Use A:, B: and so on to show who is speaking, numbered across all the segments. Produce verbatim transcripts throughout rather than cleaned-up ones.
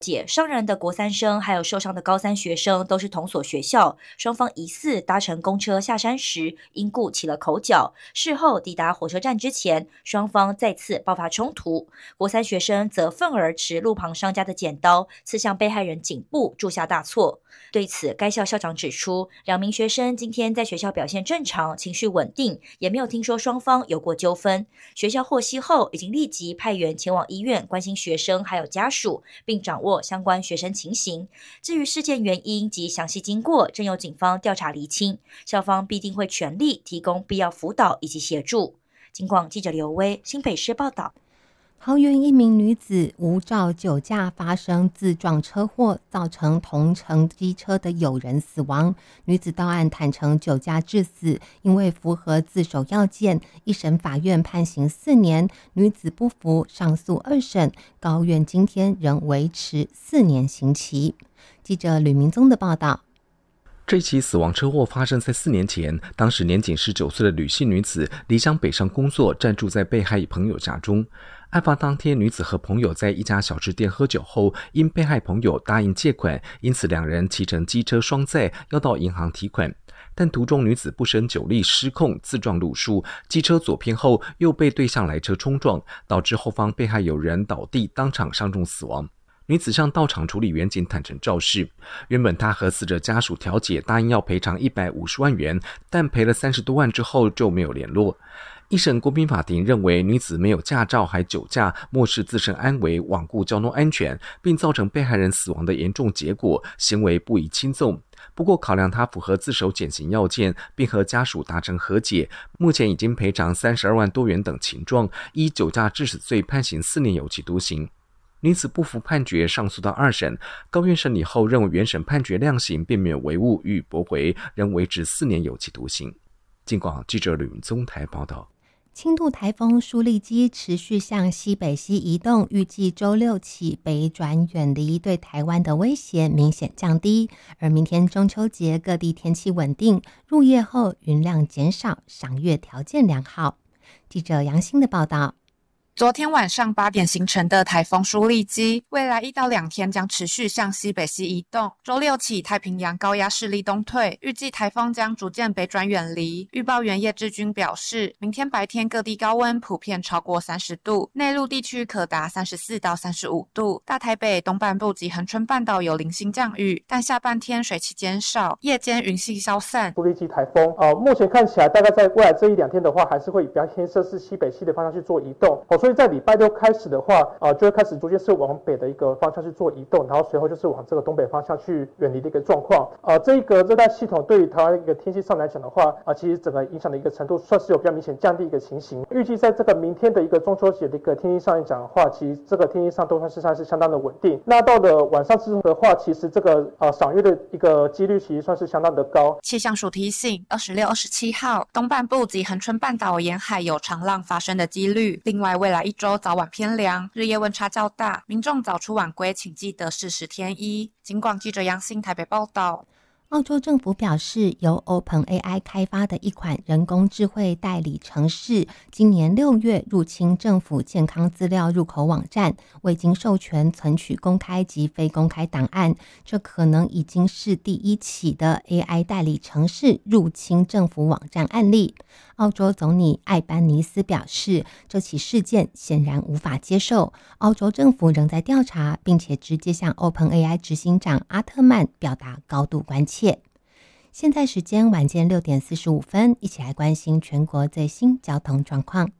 A: 解伤人的国三生还有受伤的高三学生都是同所学校，双方疑似搭乘公车下山时因故起了口角，事后抵达火车站之前，双方再次爆发冲突。国三学生则愤而持路旁商家的剪刀刺向被害人颈部，铸下大错。对此，该校校长指出，两名学生今天在学校表现正常，情绪稳定，也没有听说双方有过纠纷。学校获悉后，已经立即派员前往医院关心学生还有家属，并掌握相关学生情形。至于事件原因及详细经过，正由警方调查厘清，校方必定会全力提供必要辅导以及协助。警广记者刘威新北市报道。
B: 桃园一名女子无照酒驾发生自撞车祸，造成同乘机车的友人死亡。女子到案坦承酒驾致死，因为符合自首要件，一审法院判刑四年。女子不服，上诉二审，高院今天仍维持四年刑期。记者吕明宗的报道。
C: 这起死亡车祸发生在四年前，当时年仅十九岁的吕姓女子离乡北上工作，暂住在被害朋友家中。案发当天，女子和朋友在一家小吃店喝酒后，因被害朋友答应借款，因此两人骑乘机车双载要到银行提款。但途中女子不胜酒力失控，自撞路树，机车左偏后又被对向来车冲撞，导致后方被害友人倒地，当场伤重死亡。女子向到场处理员警坦诚肇事，原本她和死者家属调解，答应要赔偿一百五十万元，但赔了三十多万之后就没有联络。一审国民法庭认为女子没有驾照还酒驾，漠视自身安危，罔顾交通安全，并造成被害人死亡的严重结果，行为不宜轻纵。不过考量她符合自首减刑要件，并和家属达成和解，目前已经赔偿三十二万多元等情状，依酒驾致死罪判刑四年有期徒刑。女子不服判决，上诉到二审，高院审理后认为原审判决量刑并没有违误，予以驳回，仍维持四年有期徒刑。警广记者吕明宗台报道。
B: 轻度台风舒力基持续向西北西移动，预计周六起北转远离，对台湾的威胁明显降低。而明天中秋节各地天气稳定，入夜后云量减少，赏月条件良好。记者杨欣的报道。
D: 昨天晚上八点形成的台风舒力基，未来一到两天将持续向西北西移动。周六起，太平洋高压势力东退，预计台风将逐渐北转远离。预报员叶志军表示，明天白天各地高温普遍超过三十度，内陆地区可达三十四到三十五度。大台北东半部及恒春半岛有零星降雨，但下半天水汽减少，夜间云系消散。
E: 舒力基台风，呃，目前看起来大概在未来这一两天的话，还是会以比较偏侧是西北西的方向去做移动。所以在礼拜六开始的话，呃，就会开始逐渐是往北的一个方向去做移动，然后随后就是往这个东北方向去远离的一个状况。呃，这一个热带系统对于台湾一个天气上来讲的话，啊、呃，其实整个影响的一个程度算是有比较明显降低一个情形。预计在这个明天的一个中秋节的一个天气上来讲的话，其实这个天气上都算是算是相当的稳定。那到了晚上之后的话，其实这个呃赏月的一个几率其实算是相当的高。
D: 气象署提醒，二十六、二十七号东半部及恒春半岛沿海有长浪发生的几率。另外，未来一周早晚偏凉，日夜温差较大，民众早出晚归请记得适时添衣。警广记者杨欣台北报道。
B: 澳洲政府表示，由 OpenAI 开发的一款人工智慧代理程式，今年六月入侵政府健康资料入口网站，未经授权存取公开及非公开档案，这可能已经是第一起的 A I 代理程式入侵政府网站案例。澳洲总理艾班尼斯表示，这起事件显然无法接受，澳洲政府仍在调查，并且直接向 OpenAI 执行长阿特曼表达高度关切。现在时间晚间六点四十五分，一起来关心全国最新交通状况。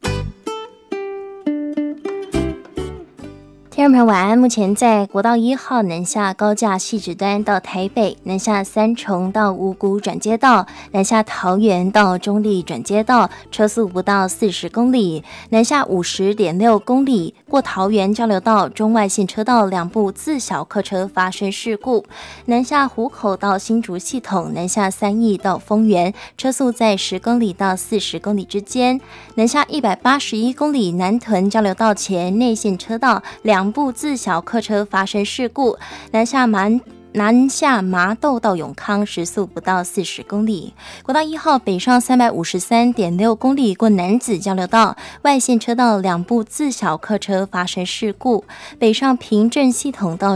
F: 听众朋友晚安，目前在国道一号南下高架汐止端到台北，南下三重到五股转接道，南下桃园到中坜转接道，车速不到四十公里，南下五十点六公里，过桃园交流道中外线车道两部自小客车发生事故，南下湖口到新竹系统，南下三义到丰原，车速在十公里到四十公里之间，南下一百八十一公里南屯交流道前内线车道两部自小客车发生事故，南下蛮南下麻豆到永康时速不到四十公里。国道一号北上三百五十三点六公里，过楠梓交流道外线车道两部自小客车发生事故，北上平镇系统到